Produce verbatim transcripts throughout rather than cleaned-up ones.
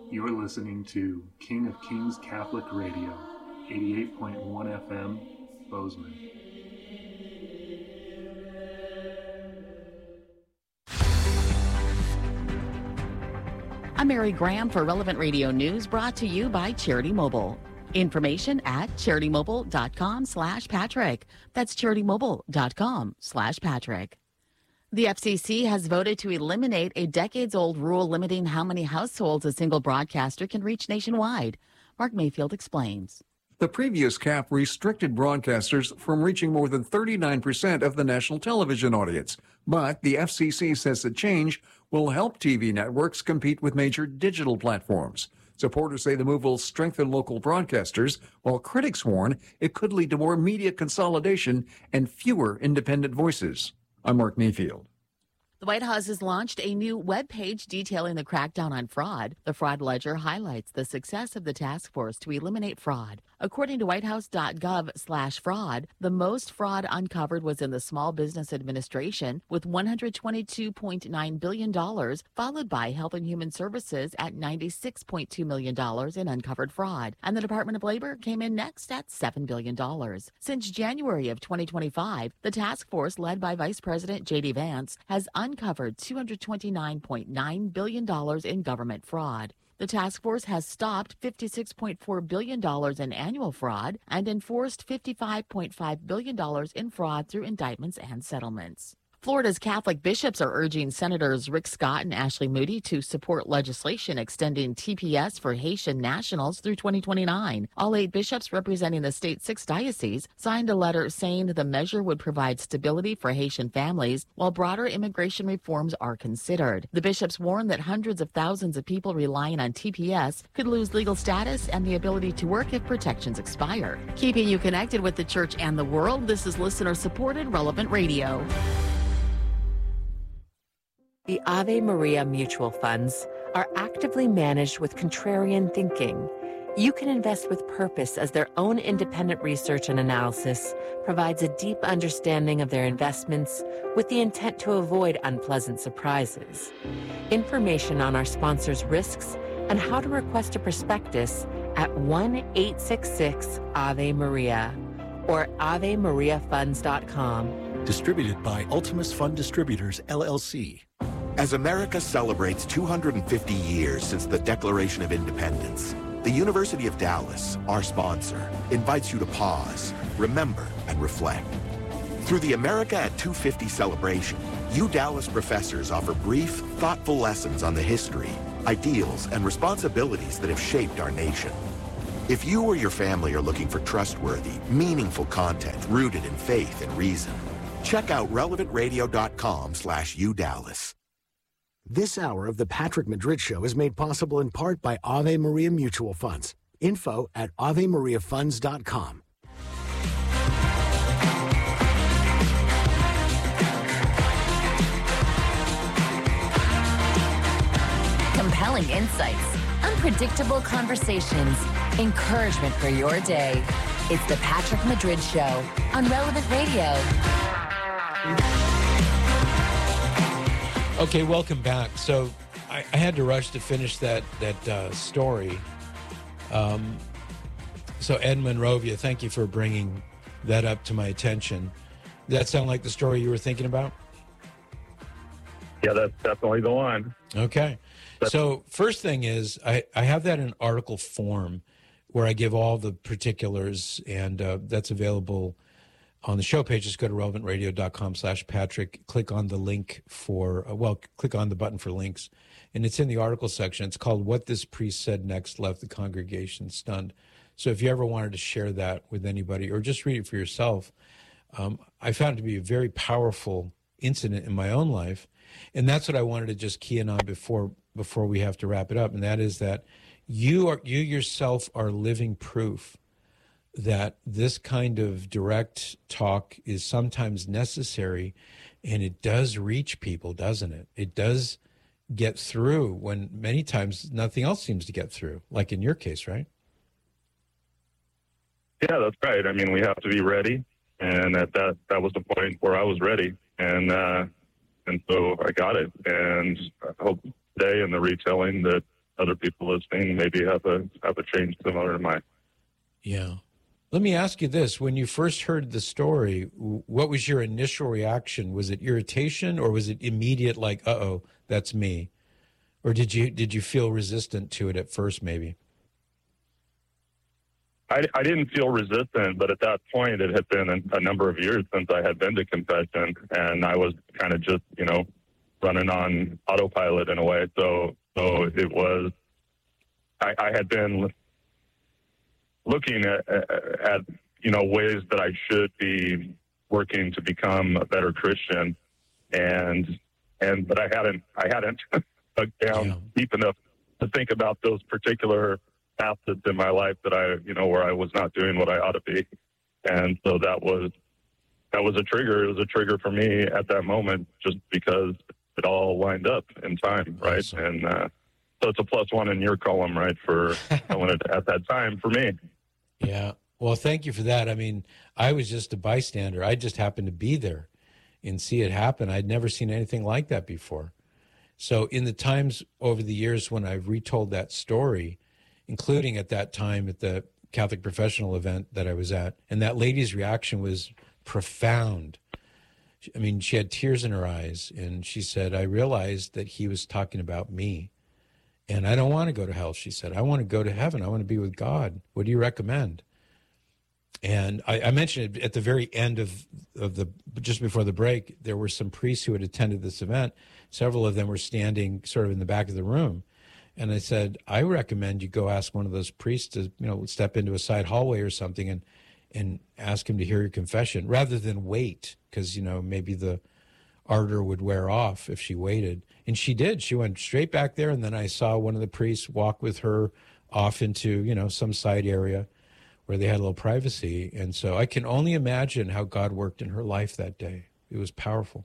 You're listening to King of Kings Catholic Radio, eighty-eight point one F M, Bozeman. I'm Mary Graham for Relevant Radio News, brought to you by Charity Mobile. Information at charitymobile.com slash Patrick. That's charitymobile.com slash Patrick. The F C C has voted to eliminate a decades-old rule limiting how many households a single broadcaster can reach nationwide. Mark Mayfield explains. The previous cap restricted broadcasters from reaching more than thirty-nine percent of the national television audience. But the F C C says the change will help T V networks compete with major digital platforms. Supporters say the move will strengthen local broadcasters, while critics warn it could lead to more media consolidation and fewer independent voices. I'm Mark Mayfield. The White House has launched a new webpage detailing the crackdown on fraud. The Fraud Ledger highlights the success of the task force to eliminate fraud. According to whitehouse.gov slash fraud, the most fraud uncovered was in the Small Business Administration with one hundred twenty-two point nine billion dollars, followed by Health and Human Services at ninety-six point two million dollars in uncovered fraud. And the Department of Labor came in next at seven billion dollars. Since January of twenty twenty-five, the task force led by Vice President J D Vance has uncovered two hundred twenty-nine point nine billion dollars in government fraud. The task force has stopped fifty-six point four billion dollars in annual fraud and enforced fifty-five point five billion dollars in fraud through indictments and settlements. Florida's Catholic bishops are urging Senators Rick Scott and Ashley Moody to support legislation extending T P S for Haitian nationals through twenty twenty-nine. All eight bishops representing the state's six dioceses signed a letter saying the measure would provide stability for Haitian families while broader immigration reforms are considered. The bishops warn that hundreds of thousands of people relying on T P S could lose legal status and the ability to work if protections expire. Keeping you connected with the church and the world, this is listener-supported Relevant Radio. The Ave Maria mutual funds are actively managed with contrarian thinking. You can invest with purpose as their own independent research and analysis provides a deep understanding of their investments with the intent to avoid unpleasant surprises. Information on our sponsors' risks and how to request a prospectus at one eight six six Ave Maria or ave maria funds dot com. Distributed by Ultimus Fund Distributors, L L C. As America celebrates two hundred fifty years since the Declaration of Independence, the University of Dallas, our sponsor, invites you to pause, remember, and reflect. Through the America at two fifty celebration, you Dallas professors offer brief, thoughtful lessons on the history, ideals, and responsibilities that have shaped our nation. If you or your family are looking for trustworthy, meaningful content rooted in faith and reason, check out relevant radio dot com slash u dallas. This hour of the Patrick Madrid Show is made possible in part by Ave Maria Mutual Funds. Info at ave maria funds dot com. Compelling insights, unpredictable conversations, encouragement for your day. It's the Patrick Madrid Show on Relevant Radio. Okay, welcome back. So I, I had to rush to finish that that uh, story. Um, so Ed Monrovia, thank you for bringing that up to my attention. Does that sound like the story you were thinking about? Yeah, that's definitely the one. Okay. That's- so first thing is I, I have that in article form where I give all the particulars, and uh, that's available on the show page. Just go to relevant radio dot com slash Patrick, click on the link for, uh, well, click on the button for links, and it's in the article section. It's called What This Priest Said Next Left the Congregation Stunned. So if you ever wanted to share that with anybody or just read it for yourself, um, I found it to be a very powerful incident in my own life. And that's what I wanted to just key in on before before we have to wrap it up, and that is that you are you yourself are living proof that this kind of direct talk is sometimes necessary, and it does reach people, doesn't it? It does get through when many times nothing else seems to get through, like in your case, right? Yeah, that's right. I mean, we have to be ready, and at that that was the point where I was ready, and uh, and so I got it. And I hope today in the retelling that other people listening maybe have a have a change similar to mine. Yeah. Let me ask you this. When you first heard the story, what was your initial reaction? Was it irritation or was it immediate, like, uh-oh, that's me? Or did you did you feel resistant to it at first, maybe? I, I didn't feel resistant, but at that point, it had been a, a number of years since I had been to confession, and I was kind of just, you know, running on autopilot in a way. So, so it was, I, I had been looking at, at, you know, ways that I should be working to become a better Christian, and and but I hadn't I hadn't dug down yeah. deep enough to think about those particular facets in my life that I, you know, where I was not doing what I ought to be, and so that was that was a trigger. It was a trigger for me at that moment, just because it all lined up in time, right? Awesome. And uh, so it's a plus one in your column, right, for knowing it at that time for me. Yeah. Well, thank you for that. I mean, I was just a bystander. I just happened to be there and see it happen. I'd never seen anything like that before. So in the times over the years when I've retold that story, including at that time at the Catholic professional event that I was at, and that lady's reaction was profound. I mean, she had tears in her eyes, and she said, I realized that he was talking about me. And I don't want to go to hell, she said. I want to go to heaven. I want to be with God. What do you recommend? And I, I mentioned it at the very end of, of the, just before the break, there were some priests who had attended this event. Several of them were standing sort of in the back of the room. And I said, I recommend you go ask one of those priests to, you know, step into a side hallway or something and, and ask him to hear your confession rather than wait, because, you know, maybe the ardor would wear off if she waited. And she did. She went straight back there, and then I saw one of the priests walk with her off into, you know, some side area where they had a little privacy. And so I can only imagine how God worked in her life that day. It was powerful.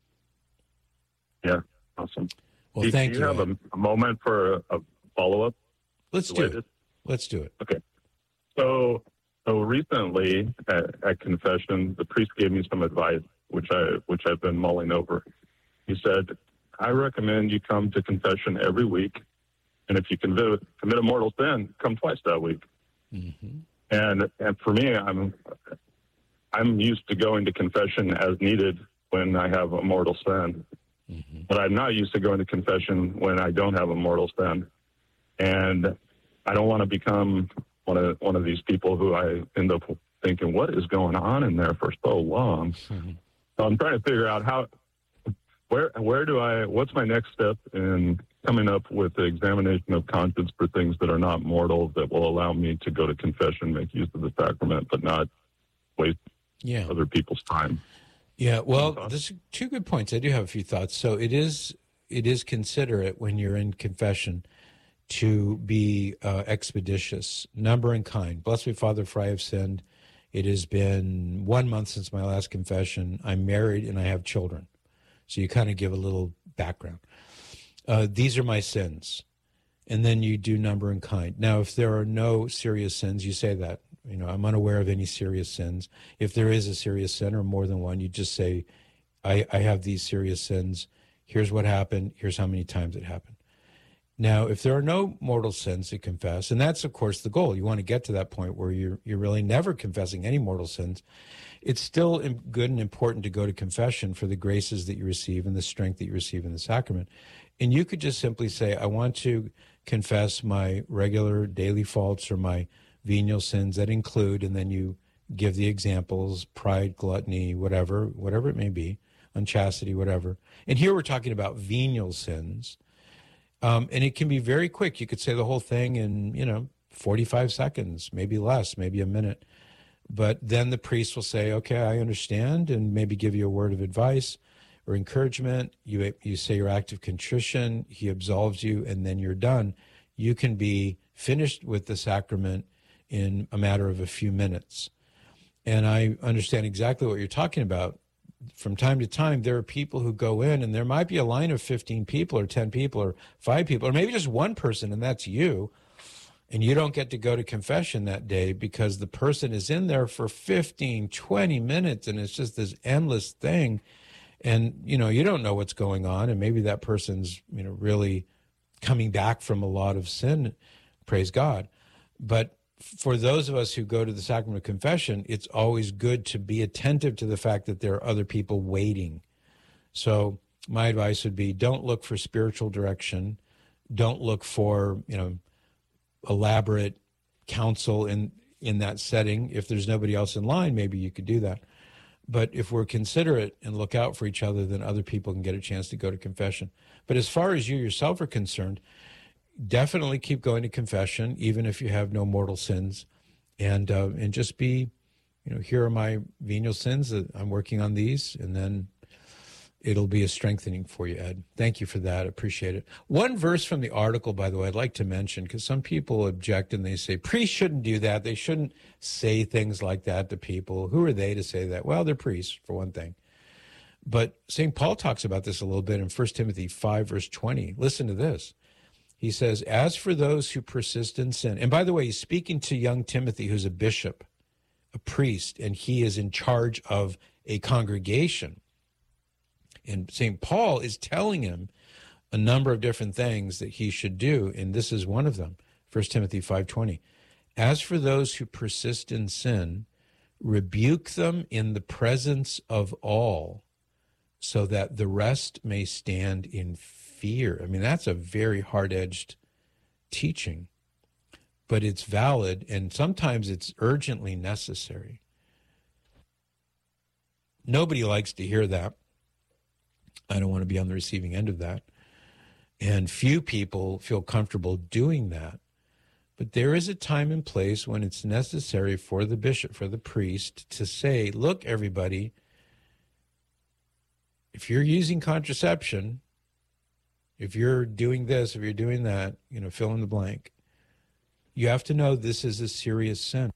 Yeah, awesome. Well, do, thank do you. you have a, a moment for a, a follow-up? Let's do it. Let's do it. Okay. So, so recently at, at confession, the priest gave me some advice, which I which I've been mulling over. He said, I recommend you come to confession every week, and if you commit, commit a mortal sin, come twice that week. Mm-hmm. And and for me, I'm I'm used to going to confession as needed when I have a mortal sin, mm-hmm. but I'm not used to going to confession when I don't have a mortal sin, and I don't want to become one of one of these people who I end up thinking, what is going on in there for so long? Mm-hmm. So I'm trying to figure out how. Where where do I, what's my next step in coming up with the examination of conscience for things that are not mortal that will allow me to go to confession, make use of the sacrament, but not waste yeah. other people's time? Yeah, well, there's two good points. I do have a few thoughts. So it is it is considerate when you're in confession to be uh, expeditious, number and kind. Bless me, Father, for I have sinned. It has been one month since my last confession. I'm married and I have children. So you kind of give a little background. Uh, these are my sins. And then you do number and kind. Now, if there are no serious sins, you say that. You know, I'm unaware of any serious sins. If there is a serious sin or more than one, you just say, I, I have these serious sins. Here's what happened. Here's how many times it happened. Now, if there are no mortal sins to confess, and that's, of course, the goal. You want to get to that point where you're, you're really never confessing any mortal sins. It's still good and important to go to confession for the graces that you receive and the strength that you receive in the sacrament. And you could just simply say, I want to confess my regular daily faults or my venial sins that include, and then you give the examples, pride, gluttony, whatever, whatever it may be, unchastity, whatever. And here we're talking about venial sins. Um, and it can be very quick. You could say the whole thing in, you know, forty-five seconds, maybe less, maybe a minute. But then the priest will say, okay, I understand, and maybe give you a word of advice or encouragement. You you say your act of contrition, he absolves you, and then you're done. You can be finished with the sacrament in a matter of a few minutes. And I understand exactly what you're talking about. From time to time, there are people who go in, and there might be a line of fifteen people or ten people or five people, or maybe just one person, and that's you. And you don't get to go to confession that day because the person is in there for fifteen, twenty minutes, and it's just this endless thing. And, you know, you don't know what's going on, and maybe that person's, you know, really coming back from a lot of sin, praise God. But for those of us who go to the sacrament of confession, it's always good to be attentive to the fact that there are other people waiting. So my advice would be, don't look for spiritual direction. Don't look for, you know, elaborate counsel in, in that setting. If there's nobody else in line, maybe you could do that. But if we're considerate and look out for each other, then other people can get a chance to go to confession. But as far as you yourself are concerned, definitely keep going to confession, even if you have no mortal sins, and uh, and just be, you know, here are my venial sins. I'm working on these, and then it'll be a strengthening for you, Ed. Thank you for that. I appreciate it. One verse from the article, by the way, I'd like to mention, because some people object and they say, priests shouldn't do that. They shouldn't say things like that to people. Who are they to say that? Well, they're priests, for one thing. But Saint Paul talks about this a little bit in First Timothy five, verse twenty. Listen to this. He says, as for those who persist in sin, and by the way, he's speaking to young Timothy, who's a bishop, a priest, and he is in charge of a congregation. And Saint Paul is telling him a number of different things that he should do, and this is one of them, First Timothy five twenty. As for those who persist in sin, rebuke them in the presence of all, so that the rest may stand in fear. I mean, that's a very hard-edged teaching, but it's valid, and sometimes it's urgently necessary. Nobody likes to hear that. I don't want to be on the receiving end of that. And few people feel comfortable doing that. But there is a time and place when it's necessary for the bishop, for the priest, to say, look, everybody, if you're using contraception, if you're doing this, if you're doing that, you know, fill in the blank, you have to know this is a serious sin.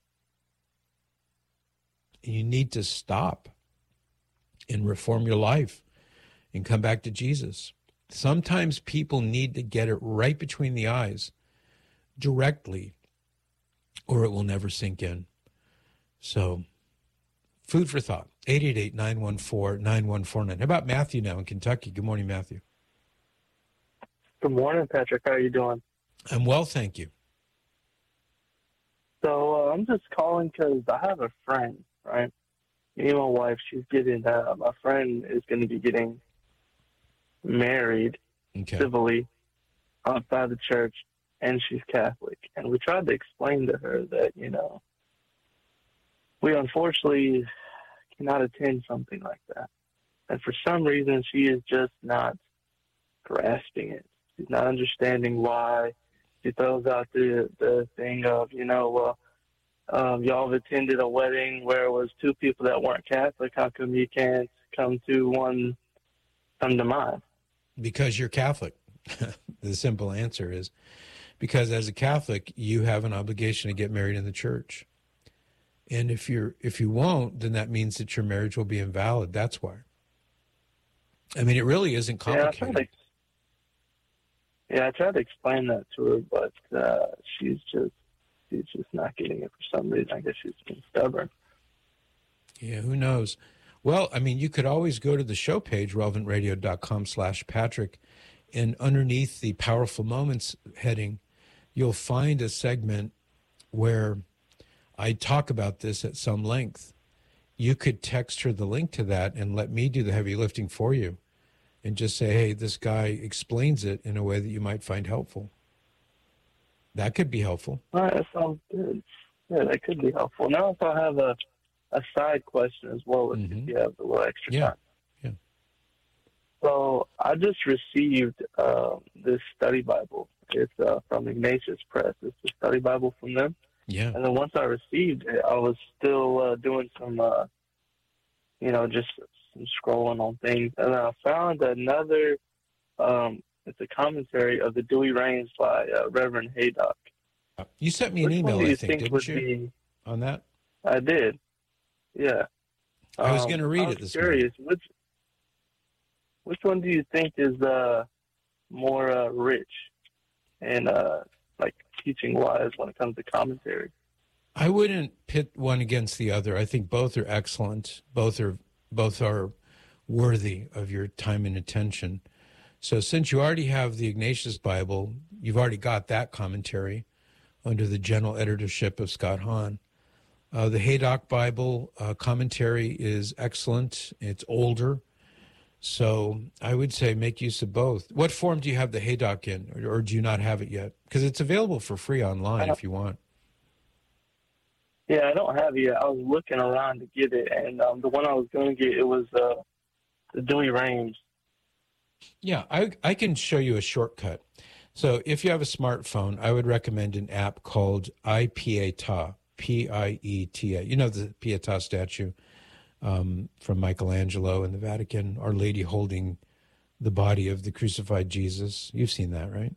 You need to stop and reform your life and come back to Jesus. Sometimes people need to get it right between the eyes directly, or it will never sink in. So, food for thought. eight eight eight, nine one four, nine one four nine. How about Matthew now in Kentucky? Good morning, Matthew. Good morning, Patrick. How are you doing? I'm well, thank you. So uh, I'm just calling because I have a friend, right? Me and my wife, she's getting, uh, my friend is going to be getting married okay. civilly outside the church, and she's Catholic. And we tried to explain to her that, you know, we unfortunately cannot attend something like that. And for some reason, she is just not grasping it. She's not understanding why. She throws out the, the thing of, you know, well, um, y'all have attended a wedding where it was two people that weren't Catholic. How come you can't come to one, come to mine? Because you're Catholic. The simple answer is because as a Catholic, you have an obligation to get married in the church. And if you're if you won't, then that means that your marriage will be invalid. That's why. I mean, it really isn't complicated. Yeah, Yeah, I tried to explain that to her, but uh, she's just she's just not getting it for some reason. I guess she's been stubborn. Yeah, who knows? Well, I mean, you could always go to the show page, relevant radio dot com slash Patrick, and underneath the Powerful Moments heading, you'll find a segment where I talk about this at some length. You could text her the link to that and let me do the heavy lifting for you. And just say, hey, this guy explains it in a way that you might find helpful. That could be helpful. All right, that sounds good. Yeah, that could be helpful. Now, if I have a, a side question as well, mm-hmm. if you have a little extra yeah. time. Yeah. So I just received uh, this study Bible. It's uh, from Ignatius Press. It's a study Bible from them. Yeah. And then once I received it, I was still uh, doing some, uh, you know, just some scrolling on things. And I found another, um, it's a commentary of the Dewey Reigns by uh, Reverend Haydock. You sent me an Which email, one do you I think, think didn't would you, be, on that? I did, yeah. I was um, going to read I was it this curious, morning. Which, which one do you think is uh, more uh, rich and uh, like teaching-wise when it comes to commentary? I wouldn't pit one against the other. I think both are excellent. Both are both are worthy of your time and attention. So since you already have the Ignatius Bible, you've already got that commentary under the general editorship of Scott Hahn. Uh, the Haydock Bible uh, commentary is excellent. It's older. So I would say make use of both. What form do you have the Haydock in, or, or do you not have it yet? Because it's available for free online if you want. Yeah, I don't have it yet. I was looking around to get it, and um, the one I was going to get, it was uh, the Dewey Rames. Yeah, I, I can show you a shortcut. So if you have a smartphone, I would recommend an app called iPietà, P I E T A. You know the Pietà statue um, from Michelangelo in the Vatican, Our Lady holding the body of the crucified Jesus. You've seen that, right?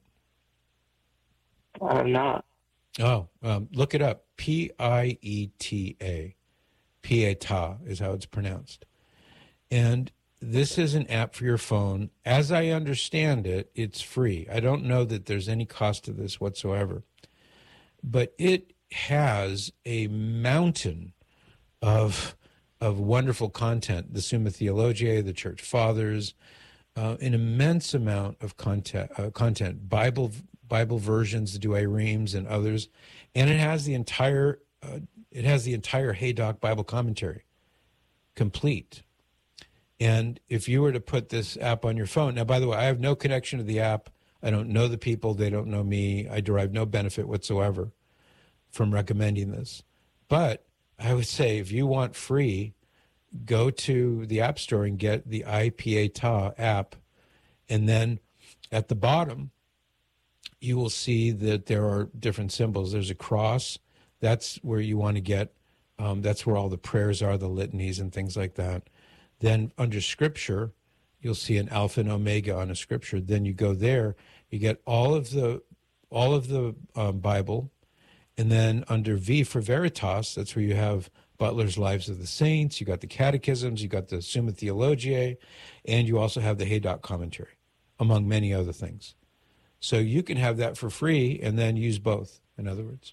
I'm not. Oh, um, look it up. P I E T A. Pietà is how it's pronounced. And this is an app for your phone. As I understand it, it's free. I don't know that there's any cost to this whatsoever. But it has a mountain of of wonderful content. The Summa Theologiae, the Church Fathers, uh, an immense amount of content, uh, content, Bible Bible versions, the Douay Rheims and others, and it has the entire uh, it has the entire Haydock Bible commentary, complete. And if you were to put this app on your phone, now by the way, I have no connection to the app. I don't know the people; they don't know me. I derive no benefit whatsoever from recommending this. But I would say if you want free, go to the App Store and get the iPietà app, and then at the bottom, you will see that there are different symbols. There's a cross. That's where you want to get, um, that's where all the prayers are, the litanies and things like that. Then under Scripture, you'll see an Alpha and Omega on a Scripture. Then you go there, you get all of the all of the um, Bible, and then under V for Veritas, that's where you have Butler's Lives of the Saints. You got the Catechisms, you got the Summa Theologiae, and you also have the Haydock commentary, among many other things. So you can have that for free and then use both, in other words.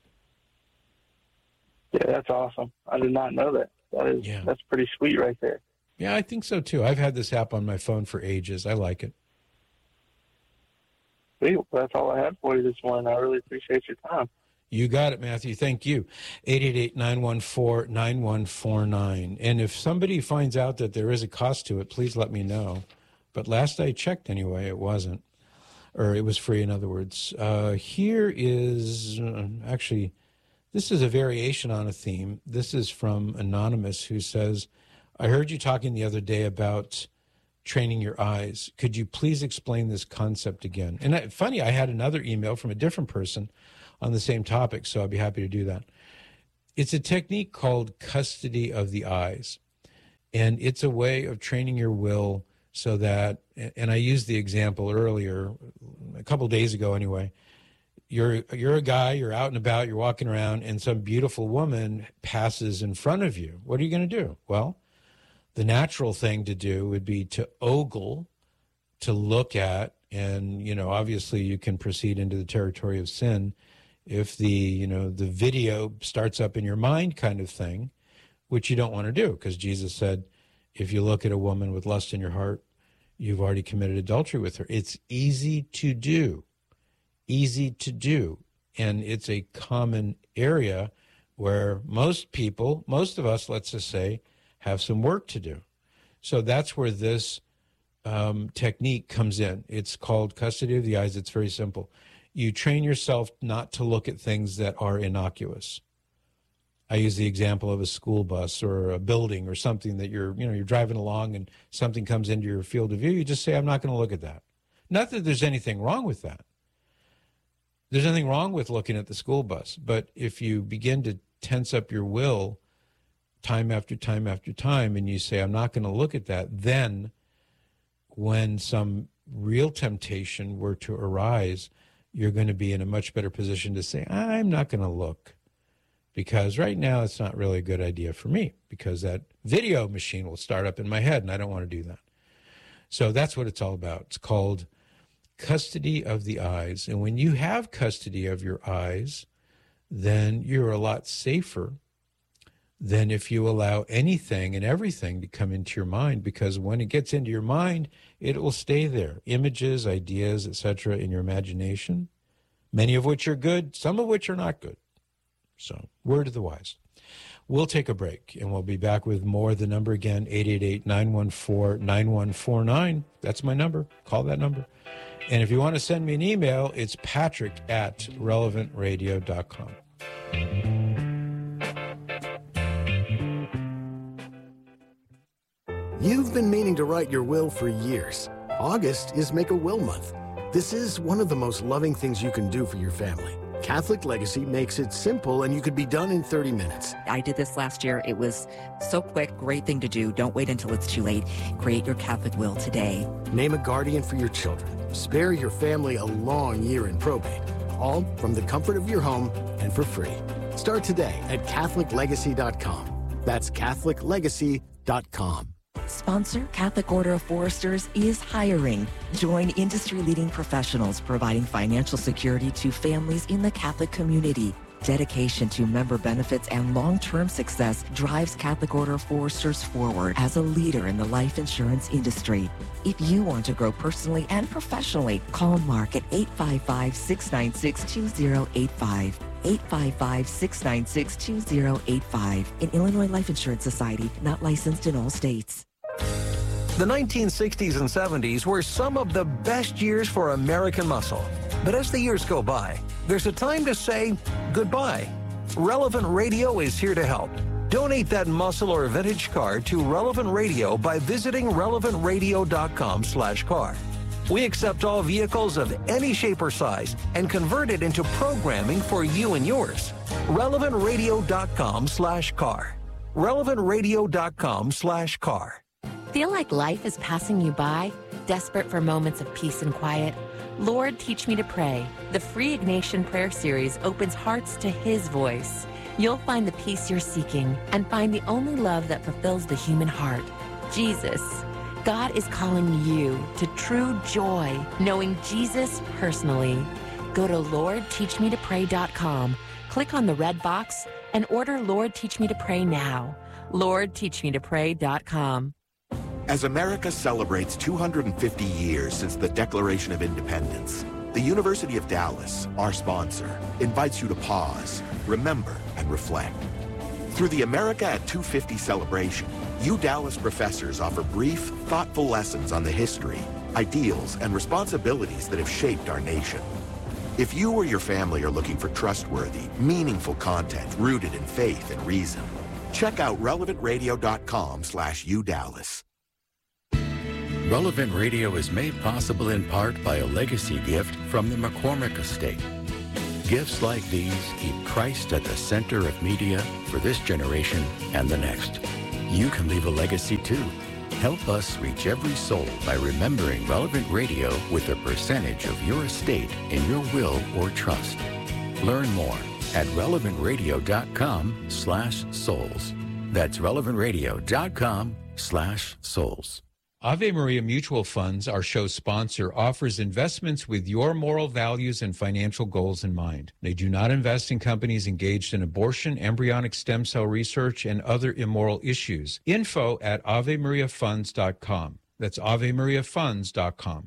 Yeah, that's awesome. I did not know that. That is, yeah. That's pretty sweet right there. Yeah, I think so too. I've had this app on my phone for ages. I like it. Sweet. Well, that's all I had for you this morning. I really appreciate your time. You got it, Matthew. Thank you. eight eight eight, nine one four, nine one four nine. And if somebody finds out that there is a cost to it, please let me know. But last I checked anyway, it wasn't. Or it was free, in other words. Uh, here is, uh, actually, this is a variation on a theme. This is from Anonymous, who says, I heard you talking the other day about training your eyes. Could you please explain this concept again? And I, funny, I had another email from a different person on the same topic, so I'd be happy to do that. It's a technique called custody of the eyes. And it's a way of training your will so that, and I used the example earlier, a couple of days ago anyway, you're you're a guy, you're out and about, you're walking around, and some beautiful woman passes in front of you. What are you going to do? Well, the natural thing to do would be to ogle, to look at, and, you know, obviously you can proceed into the territory of sin if the, you know, the video starts up in your mind kind of thing, which you don't want to do, because Jesus said, if you look at a woman with lust in your heart, you've already committed adultery with her. It's easy to do, easy to do. And it's a common area where most people, most of us, let's just say, have some work to do. So that's where this um, technique comes in. It's called custody of the eyes. It's very simple. You train yourself not to look at things that are innocuous. I use the example of a school bus or a building or something that you're, you know, you're driving along and something comes into your field of view. You just say, I'm not going to look at that. Not that there's anything wrong with that. There's nothing wrong with looking at the school bus. But if you begin to tense up your will time after time after time and you say, I'm not going to look at that, then when some real temptation were to arise, you're going to be in a much better position to say, I'm not going to look. Because right now it's not really a good idea for me, because that video machine will start up in my head and I don't want to do that. So that's what it's all about. It's called custody of the eyes. And when you have custody of your eyes, then you're a lot safer than if you allow anything and everything to come into your mind, because when it gets into your mind, it will stay there. Images, ideas, et cetera, in your imagination, many of which are good, some of which are not good. So, word of the wise. We'll take a break, and we'll be back with more. The number again, eight eight eight, nine one four, nine one four nine. That's my number. Call that number. And if you want to send me an email, it's patrick at relevant radio dot com. You've been meaning to write your will for years. August is Make a Will Month. This is one of the most loving things you can do for your family. Catholic Legacy makes it simple, and you could be done in thirty minutes. I did this last year. It was so quick, great thing to do. Don't wait until it's too late. Create your Catholic will today. Name a guardian for your children. Spare your family a long year in probate. All from the comfort of your home and for free. Start today at catholic legacy dot com. That's catholic legacy dot com. Sponsor Catholic Order of Foresters is hiring. Join industry-leading professionals providing financial security to families in the Catholic community. Dedication to member benefits and long-term success drives Catholic Order of Foresters forward as a leader in the life insurance industry. If you want to grow personally and professionally, call Mark at eight five five, six nine six, two zero eight five. eight five five, six nine six, two zero eight five. An Illinois Life Insurance Society, not licensed in all states. The nineteen sixties and seventies were some of the best years for American muscle. But as the years go by, there's a time to say goodbye. Relevant Radio is here to help. Donate that muscle or vintage car to Relevant Radio by visiting relevant radio dot com slash car. We accept all vehicles of any shape or size and convert it into programming for you and yours. relevant radio dot com slash car. relevant radio dot com slash car. Feel like life is passing you by? Desperate for moments of peace and quiet? Lord, Teach Me to Pray. The free Ignatian Prayer Series opens hearts to His voice. You'll find the peace you're seeking and find the only love that fulfills the human heart, Jesus. God is calling you to true joy, knowing Jesus personally. Go to lord teach me to pray dot com, click on the red box, and order Lord Teach Me to Pray now. lord teach me to pray dot com. As America celebrates two hundred fifty years since the Declaration of Independence, the University of Dallas, our sponsor, invites you to pause, remember, and reflect. Through the America at two fifty celebration, U Dallas professors offer brief, thoughtful lessons on the history, ideals, and responsibilities that have shaped our nation. If you or your family are looking for trustworthy, meaningful content rooted in faith and reason, check out relevant radio dot com slash U Dallas. Relevant Radio is made possible in part by a legacy gift from the McCormick Estate. Gifts like these keep Christ at the center of media for this generation and the next. You can leave a legacy too. Help us reach every soul by remembering Relevant Radio with a percentage of your estate in your will or trust. Learn more at relevant radio dot com slash souls. That's relevant radio dot com slash souls. Ave Maria Mutual Funds, our show sponsor, offers investments with your moral values and financial goals in mind. They do not invest in companies engaged in abortion, embryonic stem cell research, and other immoral issues. Info at ave maria funds dot com. That's ave maria funds dot com.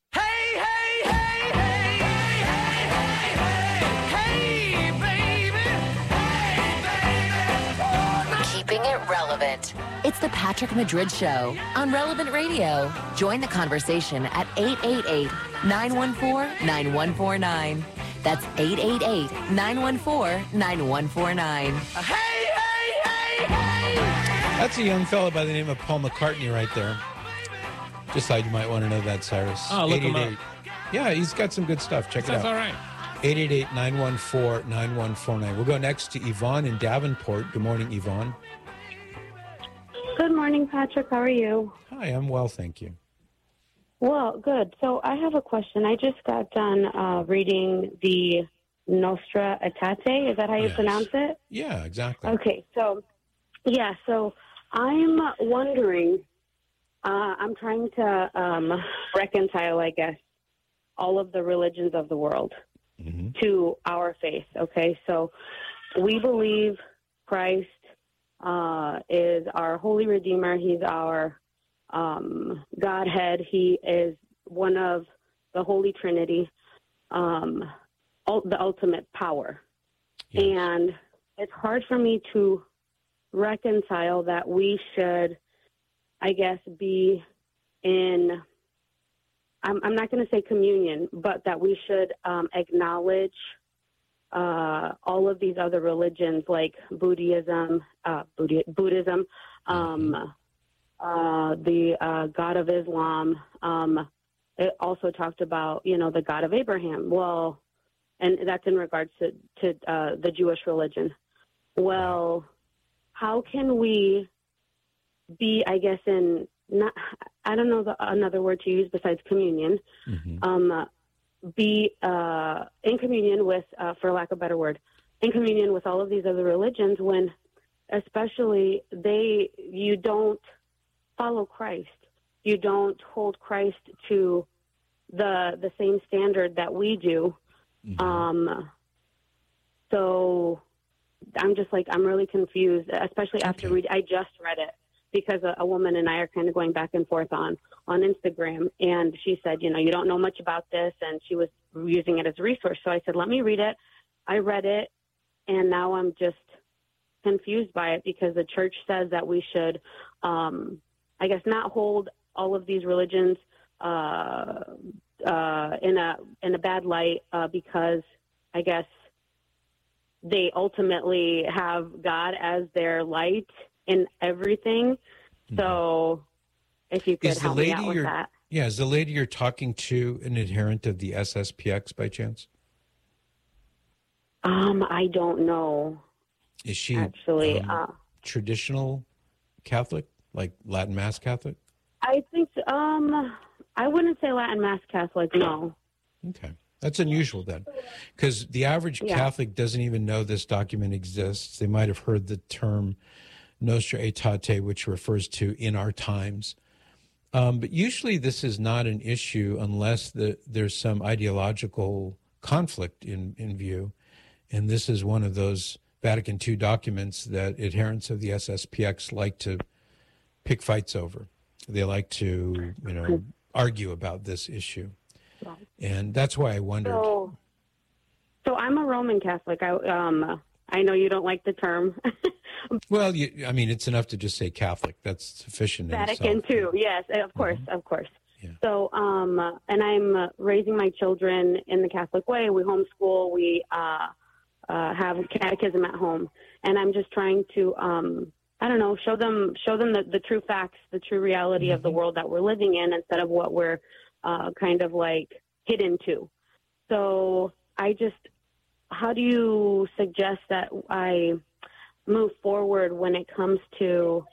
Keeping it relevant. It's the Patrick Madrid Show on Relevant Radio. Join the conversation at eight eight eight, nine one four, nine one four nine. That's eight eight eight, nine one four, nine one four nine. Hey, hey, hey, hey! That's a young fellow by the name of Paul McCartney right there. Just thought you might want to know that, Cyrus. Oh, look him up. Yeah, he's got some good stuff. Check it out. That's all right. eight eight eight, nine one four, nine one four nine. We'll go next to Yvonne in Davenport. Good morning, Yvonne. Good morning, Patrick. How are you? Hi, I'm well, thank you. Well, good. So I have a question. I just got done uh, reading the Nostra Aetate. Is that how you Yes. pronounce it? Yeah, exactly. Okay. So, yeah. So I'm wondering, uh, I'm trying to um, reconcile, I guess, all of the religions of the world mm-hmm. to our faith. Okay. So we believe Christ uh, is our Holy Redeemer. He's our um, Godhead. He is one of the Holy Trinity, um, ul- the ultimate power. Yes. And it's hard for me to reconcile that we should, I guess, be in, I'm, I'm not going to say communion, but that we should um, acknowledge uh, all of these other religions like Buddhism, uh, Buddhi- Buddhism, um, uh, the uh, God of Islam. Um, it also talked about, you know, the God of Abraham. Well, and that's in regards to, to uh, the Jewish religion. Well, how can we be, I guess, in, not, I don't know the, another word to use besides communion, mm-hmm. um, be uh, in communion with, uh, for lack of a better word, in communion with all of these other religions when especially they, you don't follow Christ. You don't hold Christ to the the same standard that we do. Mm-hmm. Um, so I'm just like, I'm really confused, especially after Okay. read. I just read it because a, a woman and I are kind of going back and forth on, on Instagram. And she said, you know, you don't know much about this. And she was using it as a resource. So I said, let me read it. I read it. And now I'm just confused by it because the church says that we should, um, I guess, not hold all of these religions uh, uh, in a in a bad light uh, because I guess they ultimately have God as their light in everything. Mm-hmm. So if you could is help the lady me out with you're, that. Yeah, is the lady you're talking to an adherent of the S S P X by chance? Um, I don't know. Is she actually um, uh, traditional Catholic, like Latin Mass Catholic? I think um, I wouldn't say Latin Mass Catholic. No. Okay. That's unusual then, because the average Yeah. Catholic doesn't even know this document exists. They might have heard the term Nostra Aetate, which refers to in our times. Um, but usually this is not an issue unless the, there's some ideological conflict in, in view. And this is one of those Vatican Two documents that adherents of the S S P X like to pick fights over. They like to, you know, argue about this issue. And that's why I wondered. So, so I'm a Roman Catholic. I um I know you don't like the term. Well, you, I mean, it's enough to just say Catholic. That's sufficient. Vatican II, yes, of course, Mm-hmm. of course. Yeah. So, um, and I'm uh, raising my children in the Catholic way. We homeschool. We uh, uh, have catechism at home, and I'm just trying to, um, I don't know, show them, show them the, the true facts, the true reality mm-hmm. of the world that we're living in, instead of what we're uh, kind of like hidden to. So, I just, how do you suggest that I move forward when it comes to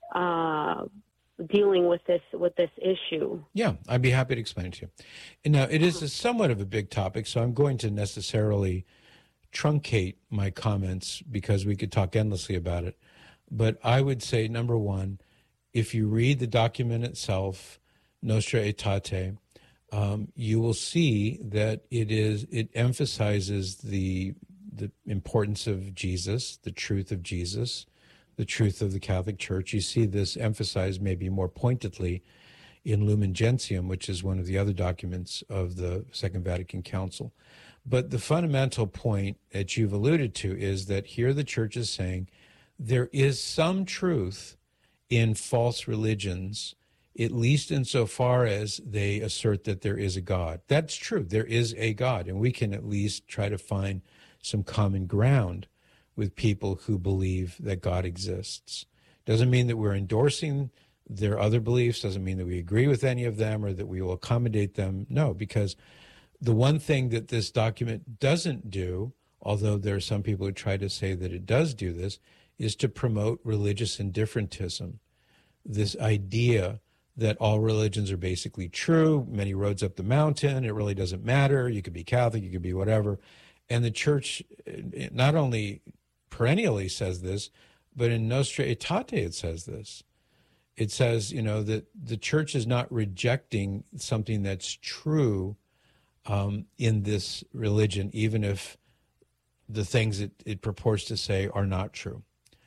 uh, dealing with this with this issue? Yeah, I'd be happy to explain it to you. And now, it is a somewhat of a big topic, so I'm going to necessarily truncate my comments because we could talk endlessly about it. But I would say, number one, if you read the document itself, Nostra Aetate, um, you will see that it is it emphasizes the the importance of Jesus, the truth of Jesus, the truth of the Catholic Church. You see this emphasized maybe more pointedly in Lumen Gentium, which is one of the other documents of the Second Vatican Council. But the fundamental point that you've alluded to is that here the Church is saying there is some truth in false religions, at least insofar as they assert that there is a God. That's true. There is a God, and we can at least try to find some common ground with people who believe that God exists. Doesn't mean that we're endorsing their other beliefs, doesn't mean that we agree with any of them or that we will accommodate them. No, because the one thing that this document doesn't do, although there are some people who try to say that it does do this, is to promote religious indifferentism. This idea that all religions are basically true, many roads up the mountain, it really doesn't matter, you could be Catholic, you could be whatever. And the Church not only perennially says this, but in Nostra Aetate it says this. It says, you know, that the Church is not rejecting something that's true um, in this religion, even if the things it, it purports to say are not true.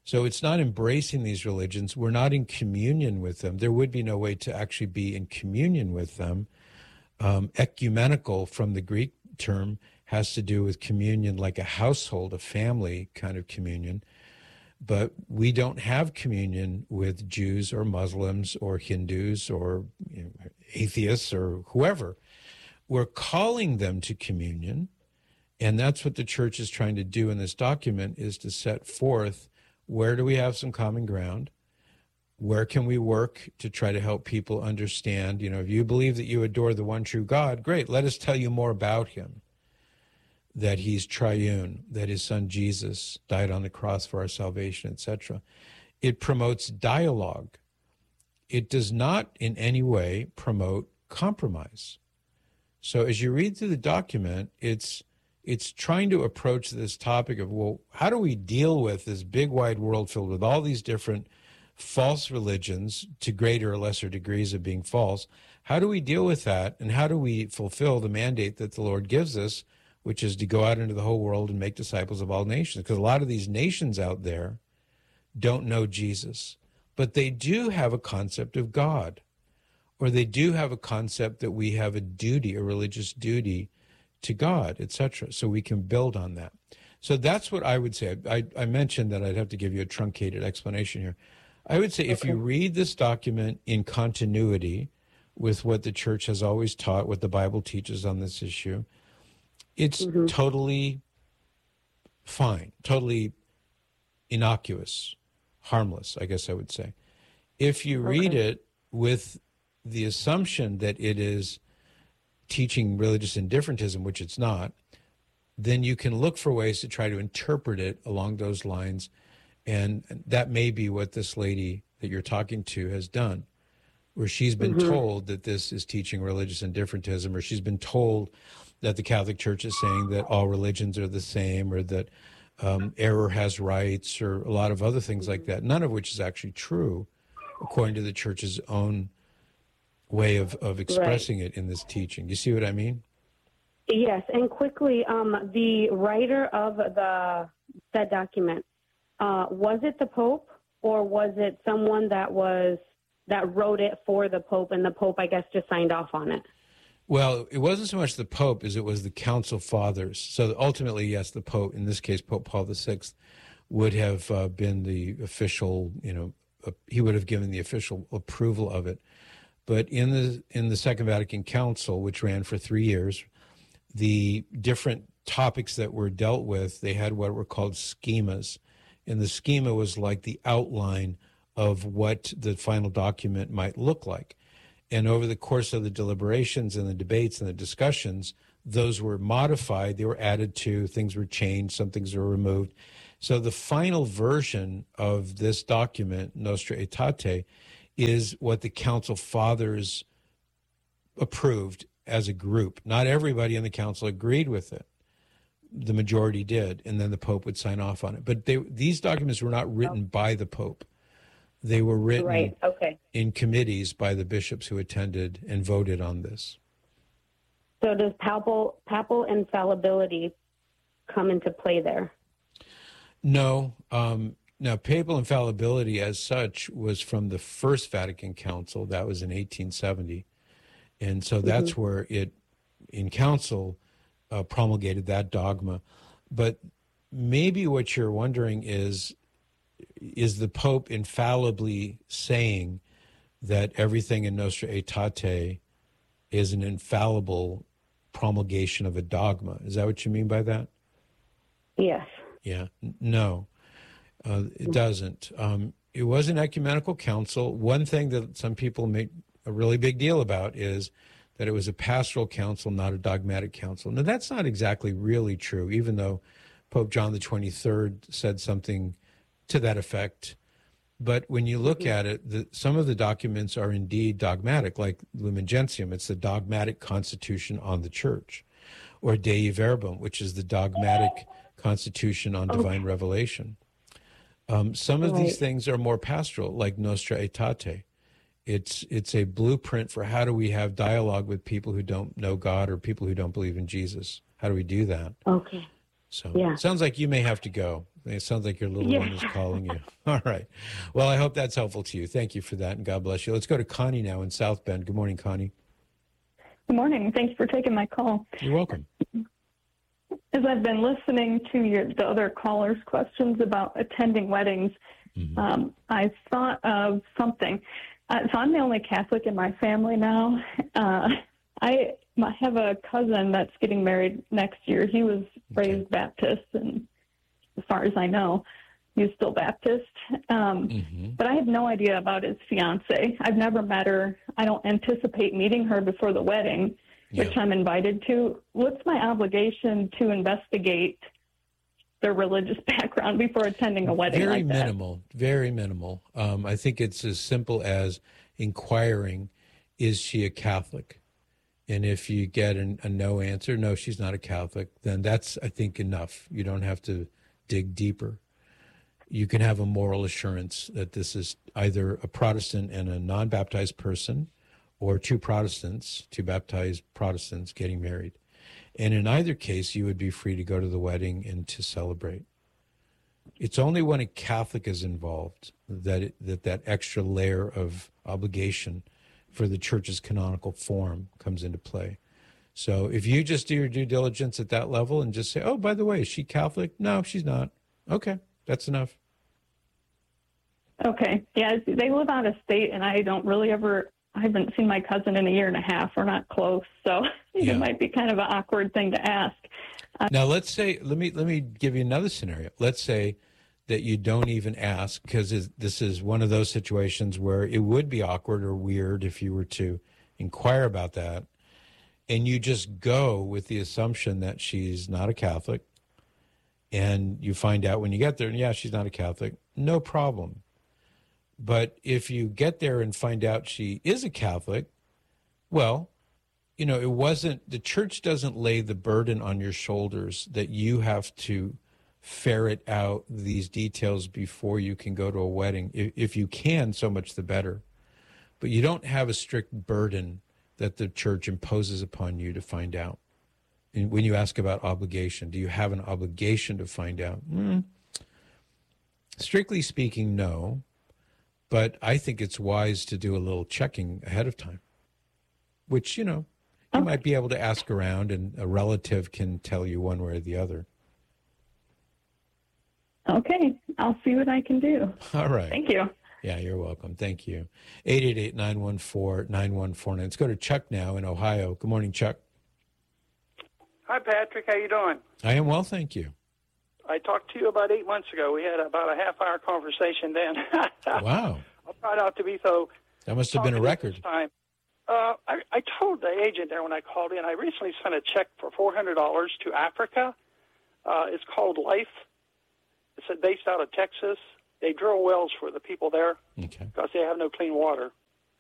So it's not embracing these religions. We're not in communion with them. There would be no way to actually be in communion with them. Um, ecumenical, from the Greek term, has to do with communion like a household, a family kind of communion. But we don't have communion with Jews or Muslims or Hindus or you know, atheists or whoever. We're calling them to communion, and that's what the church is trying to do in this document, is to set forth, where do we have some common ground? Where can we work to try to help people understand? You know, if you believe that you adore the one true God, great, let us tell you more about him. That he's triune, that his son Jesus died on the cross for our salvation, et cetera. It promotes dialogue. It does not in any way promote compromise. So as you read through the document, it's it's trying to approach this topic of, well, how do we deal with this big wide world filled with all these different false religions to greater or lesser degrees of being false? How do we deal with that? And how do we fulfill the mandate that the Lord gives us, which is to go out into the whole world and make disciples of all nations? Because a lot of these nations out there don't know Jesus, but they do have a concept of God, or they do have a concept that we have a duty, a religious duty to God, et cetera. So we can build on that. So that's what I would say. I, I mentioned that I'd have to give you a truncated explanation here. I would say, okay, if you read this document in continuity with what the church has always taught, what the Bible teaches on this issue, it's mm-hmm. totally fine, totally innocuous, harmless, I guess I would say. If you okay. read it with the assumption that it is teaching religious indifferentism, which it's not, then you can look for ways to try to interpret it along those lines. And that may be what this lady that you're talking to has done, where she's been mm-hmm. told that this is teaching religious indifferentism, or she's been told that the Catholic Church is saying that all religions are the same, or that um, error has rights, or a lot of other things like that, none of which is actually true, according to the Church's own way of, of expressing right. it in this teaching. You see what I mean? Yes, and quickly, um, the writer of the that document, uh, was it the Pope, or was it someone that was that wrote it for the Pope, and the Pope, I guess, just signed off on it? Well, it wasn't so much the Pope as it was the Council Fathers. So ultimately, yes, the Pope, in this case, Pope Paul the Sixth, would have uh, been the official, you know, uh, he would have given the official approval of it. But in the in the Second Vatican Council, which ran for three years, the different topics that were dealt with, they had what were called schemas. And the schema was like the outline of what the final document might look like. And over the course of the deliberations and the debates and the discussions, those were modified, they were added to, things were changed, some things were removed. So the final version of this document, Nostra Aetate, is what the Council Fathers approved as a group. Not everybody in the council agreed with it. The majority did, and then the Pope would sign off on it. But they, these documents were not written by the Pope. They were written right. okay. in committees by the bishops who attended and voted on this. So does papal, papal infallibility come into play there? No. Um, now, papal infallibility as such was from the First Vatican Council. That was in eighteen seventy. And so that's mm-hmm. where it, in council, uh, promulgated that dogma. But maybe what you're wondering is, is the Pope infallibly saying that everything in Nostra Aetate is an infallible promulgation of a dogma? Is that what you mean by that? Yes. Yeah. No, uh, it doesn't. Um, it was an ecumenical council. One thing that some people make a really big deal about is that it was a pastoral council, not a dogmatic council. Now, that's not exactly really true, even though Pope John the twenty-third said something to that effect. But when you look at it, the, some of the documents are indeed dogmatic, like Lumen Gentium. It's the dogmatic constitution on the church, or Dei Verbum, which is the dogmatic constitution on divine revelation. Um, some of these things are more pastoral, like Nostra Aetate. It's it's a blueprint for how do we have dialogue with people who don't know God or people who don't believe in Jesus. How do we do that? Okay. So Yeah. it sounds like you may have to go. It sounds like your little Yeah. one is calling you. All right. Well, I hope that's helpful to you. Thank you for that, and God bless you. Let's go to Connie now in South Bend. Good morning, Connie. Good morning. Thanks for taking my call. You're welcome. As I've been listening to your, the other callers' questions about attending weddings, mm-hmm. um, I thought of something. Uh, so I'm the only Catholic in my family now. Uh, I, I have a cousin that's getting married next year. He was raised Baptist, and as far as I know, he's still Baptist. Um, mm-hmm. But I have no idea about his fiance. I've never met her. I don't anticipate meeting her before the wedding, yeah. which I'm invited to. What's my obligation to investigate their religious background before attending a wedding Very like that? minimal, very minimal. Um, I think it's as simple as inquiring, is she a Catholic? And if you get an, a no answer, no, she's not a Catholic, then that's, I think, enough. You don't have to dig deeper. You can have a moral assurance that this is either a Protestant and a non-baptized person, or two Protestants, two baptized Protestants getting married. And in either case, you would be free to go to the wedding and to celebrate. It's only when a Catholic is involved that it, that, that extra layer of obligation for the church's canonical form comes into play. So if you just do your due diligence at that level and just say, oh, by the way, is she Catholic? No, she's not. Okay, that's enough. Okay. Yeah, they live out of state, and I don't really ever, I haven't seen my cousin in a year and a half. We're not close, so Yeah. it might be kind of an awkward thing to ask. Uh, Now, let's say, let me let me give you another scenario. Let's say that you don't even ask, because this is one of those situations where it would be awkward or weird if you were to inquire about that, and you just go with the assumption that she's not a Catholic, and you find out when you get there, and yeah, she's not a Catholic, no problem. But if you get there and find out she is a Catholic, well, you know, it wasn't, the church doesn't lay the burden on your shoulders that you have to ferret out these details before you can go to a wedding. If, if you can, so much the better. But you don't have a strict burden that the church imposes upon you to find out. And when you ask about obligation, do you have an obligation to find out? Mm. Strictly speaking, no. But I think it's wise to do a little checking ahead of time, which, you know, you okay. might be able to ask around, and a relative can tell you one way or the other. Okay. I'll see what I can do. All right. Thank you. Yeah, you're welcome. Thank you. eight eight eight, nine one four, nine one four nine. Let's go to Chuck now in Ohio. Good morning, Chuck. Hi, Patrick. How you doing? I am well, thank you. I talked to you about eight months ago. We had about a half-hour conversation then. Wow. I'll try not to be so... That must have been a record. This time. Uh, I, I told the agent there when I called in, I recently sent a check for four hundred dollars to Africa. Uh, it's called Life. It's based out of Texas. They drill wells for the people there okay. because they have no clean water.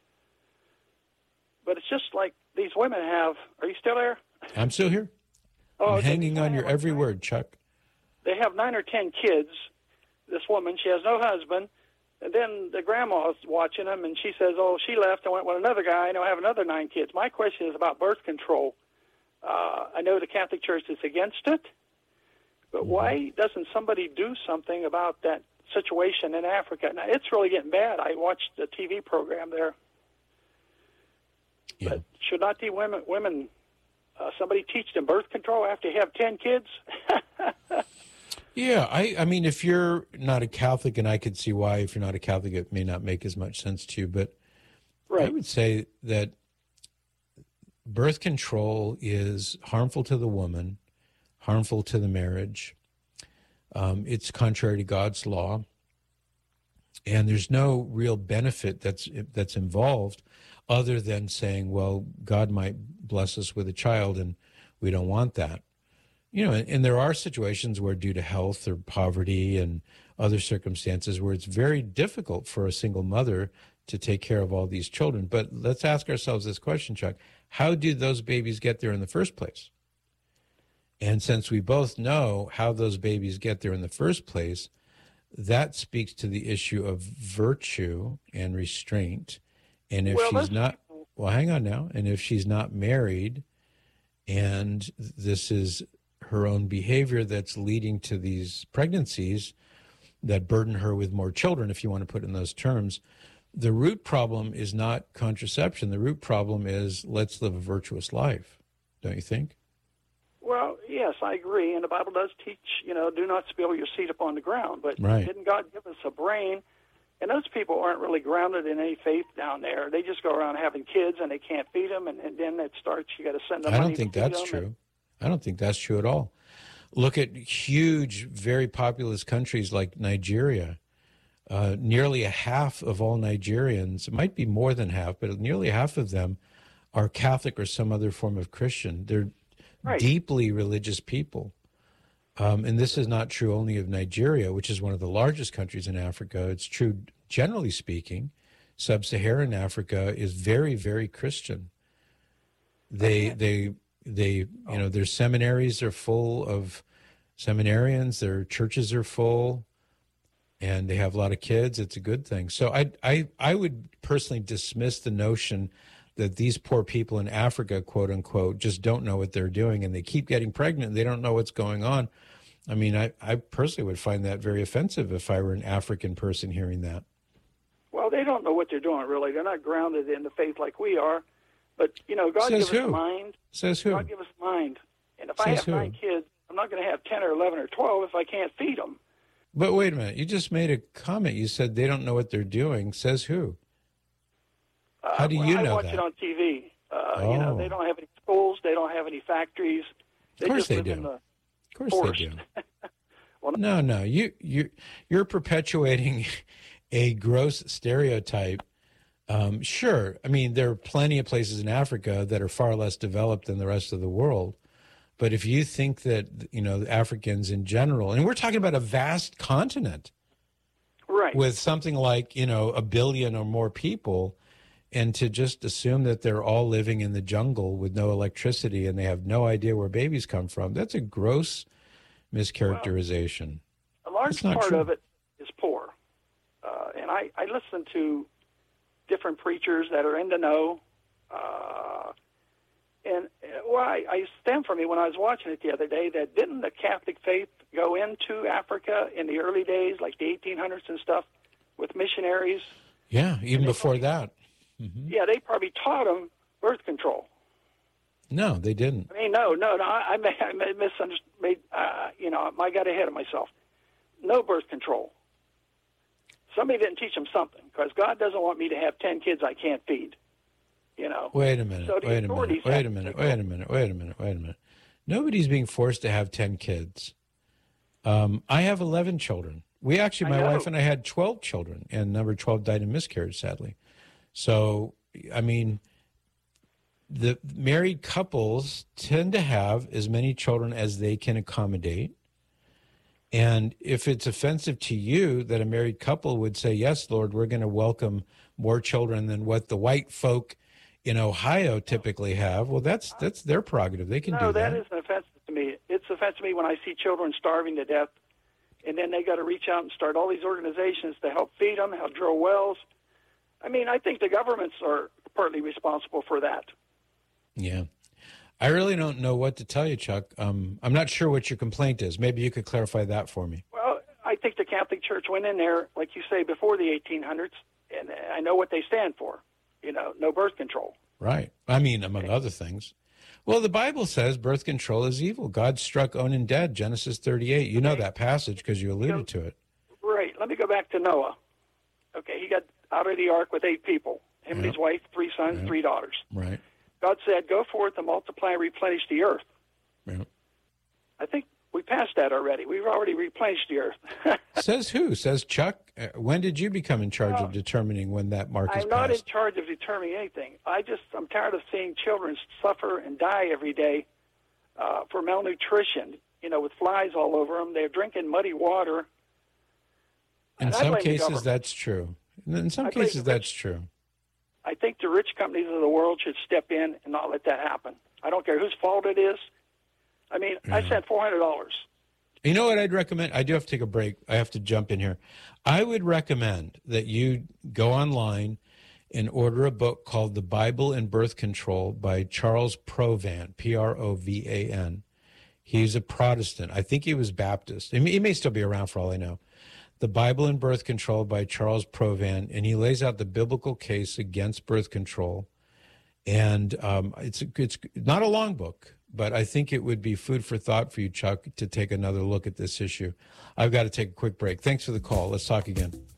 But it's just like these women have... Are you still there? I'm still here. Oh, I'm okay. hanging on your every word, Chuck. They have nine or ten kids, this woman. She has no husband. And then the grandma's watching them, and she says, oh, she left and went with another guy, and I have another nine kids. My question is about birth control. Uh, I know the Catholic Church is against it, but why doesn't somebody do something about that situation in Africa? Now, it's really getting bad. I watched the T V program there. Yeah. But should not the women, women uh, somebody teach them birth control after you have ten kids? Yeah, I, I mean, if you're not a Catholic, and I could see why, if you're not a Catholic, it may not make as much sense to you, but right. I would say that birth control is harmful to the woman, harmful to the marriage. Um, it's contrary to God's law, and there's no real benefit that's that's involved other than saying, well, God might bless us with a child, and we don't want that. You know, and, and there are situations where, due to health or poverty and other circumstances, where it's very difficult for a single mother to take care of all these children. But let's ask ourselves this question, Chuck. How did those babies get there in the first place? And since we both know how those babies get there in the first place, that speaks to the issue of virtue and restraint. And if well, she's not, well, hang on now. And if she's not married, and this is her own behavior that's leading to these pregnancies that burden her with more children, if you want to put it in those terms. The root problem is not contraception. The root problem is let's live a virtuous life, don't you think? Well, yes, I agree. And the Bible does teach, you know, do not spill your seed upon the ground. But right. Didn't God give us a brain? And those people aren't really grounded in any faith down there. They just go around having kids and they can't feed them. And, and then it starts, you got to send them I money don't think to feed that's them. true. I don't think that's true at all. Look at huge, very populous countries like Nigeria. Uh, nearly a half of all Nigerians, it might be more than half, but nearly half of them are Catholic or some other form of Christian. They're right. deeply religious people. Um, and this is not true only of Nigeria, which is one of the largest countries in Africa. It's true, generally speaking, sub-Saharan Africa is very, very Christian. They, they, they, you know, their seminaries are full of seminarians. Their churches are full, and they have a lot of kids. It's a good thing. So I, I, I would personally dismiss the notion that these poor people in Africa, quote unquote, just don't know what they're doing, and they keep getting pregnant and they don't know what's going on. I mean, I, I personally would find that very offensive if I were an African person hearing that. Well, they don't know what they're doing, really. They're not grounded in the faith like we are. But, you know, God gives us a mind. Says who? God gives us a mind. And if I Says have who? nine kids, I'm not going to have ten or eleven or twelve if I can't feed them. But wait a minute. You just made a comment. You said they don't know what they're doing. Says who? Uh, How do well, you I know watch that? it on T V. Uh, Oh. You know, they don't have any schools. They don't have any factories. They Of course just they live do. in the Of course forest. they do. No, no. You, you, you're perpetuating a gross stereotype. Um, sure. I mean, there are plenty of places in Africa that are far less developed than the rest of the world. But if you think that, you know, Africans in general, and we're talking about a vast continent, right, with something like, you know, a billion or more people, and to just assume that they're all living in the jungle with no electricity and they have no idea where babies come from, that's a gross mischaracterization. A large That's not part true. of it is poor. Uh, and I, I listen to different preachers that are in the know. Uh, and, uh, well, I, I stand for me when I was watching it the other day that didn't the Catholic faith go into Africa in the early days, like the eighteen hundreds and stuff, with missionaries? Yeah, even before that. Mm-hmm. Yeah, they probably taught them birth control. No, they didn't. I mean, no, no, no. I, I, may, I may misunderstood. Made, uh, you know, I got ahead of myself. No birth control. Somebody didn't teach them something, because God doesn't want me to have ten kids I can't feed. You know. Wait a minute. So the wait a authorities minute. Wait have a to minute. take Wait a minute. Wait a minute. Wait a minute. Nobody's being forced to have ten kids. Um, I have eleven children. We actually, my I know. wife and I had twelve children, and number twelve died in miscarriage, sadly. So, I mean, the married couples tend to have as many children as they can accommodate. And if it's offensive to you that a married couple would say, yes, Lord, we're going to welcome more children than what the white folk in Ohio typically have, well, that's that's their prerogative. They can no, do that. that isn't offensive to me. It's offensive to me when I see children starving to death, and then they got to reach out and start all these organizations to help feed them, help drill wells. I mean, I think the governments are partly responsible for that. Yeah. I really don't know what to tell you, Chuck. Um, I'm not sure what your complaint is. Maybe you could clarify that for me. Well, I think the Catholic Church went in there, like you say, before the eighteen hundreds, and I know what they stand for. You know, no birth control. Right. I mean, among other things. Well, the Bible says birth control is evil. God struck Onan dead, Genesis thirty-eight. You know that passage because you alluded to it. Right. Let me go back to Noah. Okay, he got out of the ark with eight people, him and Yep. his wife, three sons, Yep. three daughters. Right. God said, go forth and multiply and replenish the earth. Yep. I think we passed that already. We've already replenished the earth. Says who? Says Chuck. Uh, When did you become in charge of determining when that mark is I'm not in passed? charge of determining anything. I just, I'm tired of seeing children suffer and die every day uh, for malnutrition, you know, with flies all over them. They're drinking muddy water. In And I some blame the cases, government. that's true. In some I blame cases, the that's true. I think the rich companies of the world should step in and not let that happen. I don't care whose fault it is. I mean, I sent four hundred dollars. You know what I'd recommend? I do have to take a break. I have to jump in here. I would recommend that you go online and order a book called The Bible and Birth Control by Charles Provan, P R O V A N. He's a Protestant. I think he was Baptist. He may, he may still be around for all I know. The Bible and Birth Control by Charles Provan, and he lays out the biblical case against birth control. And um, it's it's not a long book, but I think it would be food for thought for you, Chuck, to take another look at this issue. I've got to take a quick break. Thanks for the call. Let's talk again.